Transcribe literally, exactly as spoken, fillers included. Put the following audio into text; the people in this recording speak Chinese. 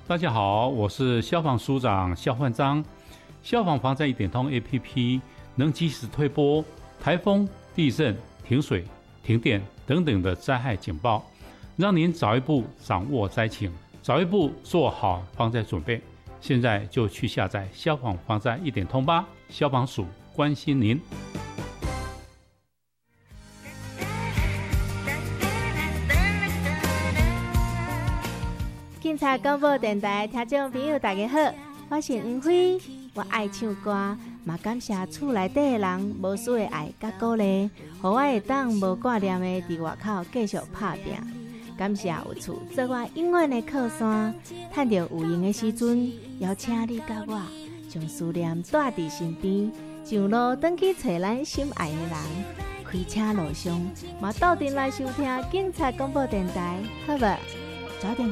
大家好，我是消防署长肖焕章。消防防灾一点通 A P P 能及时推播台风、地震、停水、停电等等的灾害警报，让您早一步掌握灾情，早一步做好防灾准备。现在就去下载消防防灾一点通吧，消防署关心您。 警察广播电台听众朋友大家好，我是黄辉，我爱唱歌，嘛感谢厝内底的人无私的爱甲鼓励，互我会当无挂念的伫外口继续打拼。感谢有厝做我永远的靠山，趁着有闲的时阵，邀请你甲我，将思念带伫身边，上路转去找咱心爱的人。开车路上，嘛斗阵来收听警察广播电台，好无？早点。